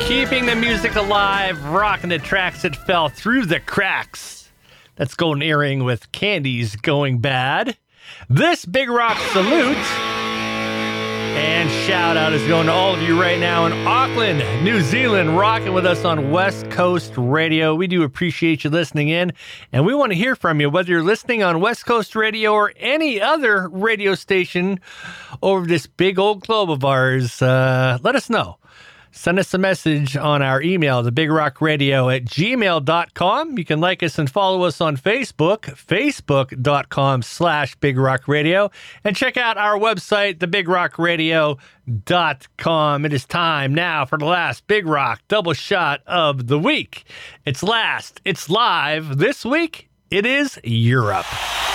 Keeping the music alive, rocking the tracks that fell through the cracks. That's Golden Earring with Candies Going Bad. This Big Rock salute and shout out is going to all of you right now in Auckland, New Zealand, rocking with us on West Coast Radio. We do appreciate you listening in, and we want to hear from you, whether you're listening on West Coast Radio or any other radio station over this big old globe of ours. Let us know. Send us a message on our email, thebigrockradio@gmail.com. You can like us and follow us on Facebook, facebook.com/bigrockradio. And check out our website, thebigrockradio.com. It is time now for the last Big Rock double shot of the week. It's live. This week, it is Europe.